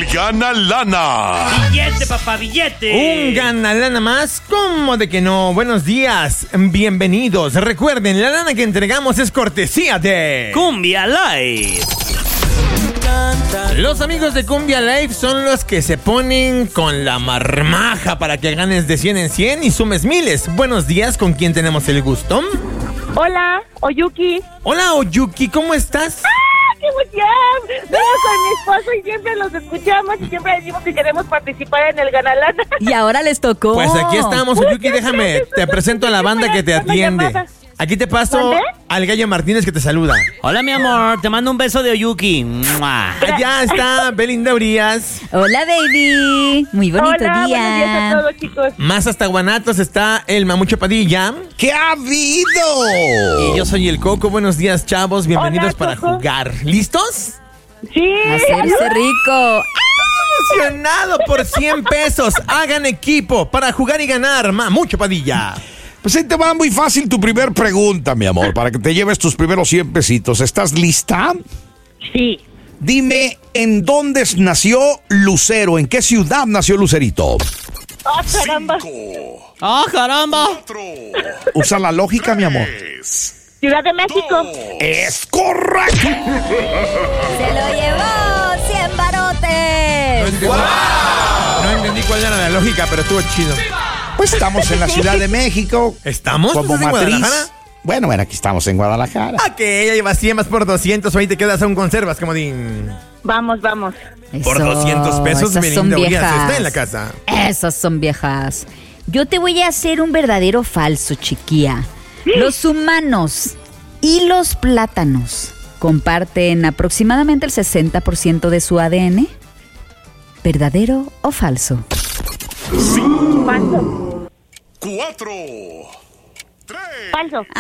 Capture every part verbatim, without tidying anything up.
gana lana. Billete, papá, billete. Un gana lana más, ¿cómo de que no? Buenos días, bienvenidos. Recuerden, la lana que entregamos es cortesía de Cumbia Live. Los amigos de Cumbia Live son los que se ponen con la marmaja para que ganes de cien en cien y sumes miles. Buenos días, ¿con quién tenemos el gusto? Hola, Oyuki. Hola, Oyuki, ¿cómo estás? ¡Ah, qué emoción! Vengo con mi esposo y siempre los escuchamos y siempre decimos que queremos participar en el Ganalana. Y ahora les tocó. Pues aquí estamos, Oyuki, déjame, te presento a la banda que te atiende. Aquí te paso ¿Dónde? al Gallo Martínez que te saluda. Hola, mi amor, te mando un beso de Oyuki. ¡Mua! Allá está Belinda Urias. Hola, baby. Muy bonito Hola, día. buenos días a todos, chicos. Más hasta Guanatos está el Mamucho Padilla. ¿Qué ha habido? Y yo soy el Coco. Buenos días, chavos. Bienvenidos Hola, para Coco. jugar. ¿Listos? Sí. Hacerse rico. Emocionado por cien pesos. Hagan equipo para jugar y ganar. Mamucho Padilla. Pues ahí te va muy fácil tu primer pregunta, mi amor, para que te lleves tus primeros cien pesitos. ¿Estás lista? Sí. Dime, ¿en dónde nació Lucero? ¿En qué ciudad nació Lucerito? ¡Oh, caramba! ¡Ah, caramba! Usa la lógica, mi amor. Ciudad de México. ¡Es correcto! Se lo llevó. cien No barotes. entendí, no entendí cuál era la lógica, pero estuvo chido. Pues estamos en la Ciudad de México. ¿Estamos? Como ¿Estás en matriz. Guadalajara? Bueno, bueno, aquí estamos en Guadalajara. Ah, que ella lleva cien más por doscientos. Ahí te quedas aún conservas, comodín. Vamos, vamos. Por Eso, doscientos pesos, esas son Belinda Urias viejas. está en la casa. Esas son viejas. Yo te voy a hacer un verdadero falso, chiquilla. Los humanos y los plátanos comparten aproximadamente el sesenta por ciento de su A D N. ¿Verdadero o falso? Falso. Cuatro. Falso.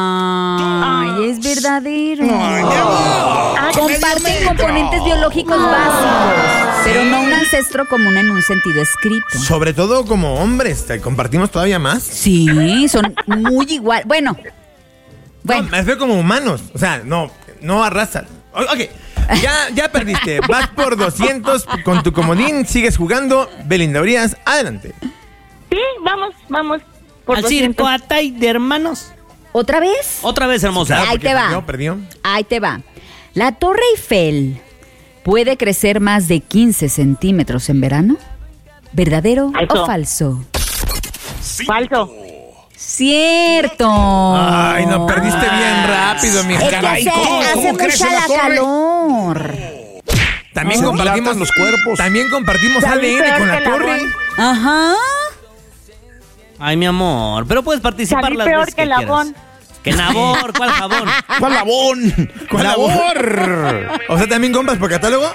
Ay, es verdadero. Ah, Comparten componentes biológicos básicos, pero no un ancestro común en un sentido escrito. Sobre todo como hombres, ¿te compartimos todavía más? Sí, son muy igual. Bueno, No, bueno, me refiero como humanos. O sea, no, no a raza. O- Ok, ya, ya perdiste. Vas por doscientos con tu comodín, sigues jugando. Belinda Urias, adelante. sí, vamos, vamos. Por Al doscientos. circo Atay de hermanos. ¿otra vez? Otra vez, hermosa. Ahí porque te va. Perdió, perdió. Ahí te va. La Torre Eiffel puede crecer más de quince centímetros en verano. ¿Verdadero Falso. o falso? Falso. Cierto. Ay, no, perdiste bien rápido, mi Es que caray, hace, ¿cómo- hace cómo crece mucha la la torre? calor. También Se compartimos dilatan los cuerpos. También compartimos Salí A D N peor con la que la torre. Bon. Ajá. Ay, mi amor, pero puedes participar Salí las peor veces que que la quieras. Bon. ¿Qué Nabor? ¿Cuál jabón? ¿Cuál labón? ¿Cuál labor? O sea, también compras por catálogo.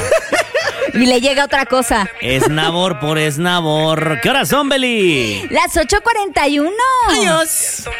Y le llega otra cosa. Esnabor por esnabor. ¿Qué horas son, Beli? Las ocho cuarenta y uno. Adiós.